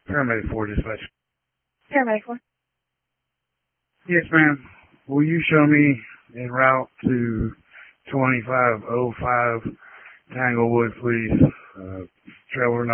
Paramedic 4 dispatch. Paramedic 4. Yes, ma'am. Will you show me en route to 2505 Tanglewood, please? Trailer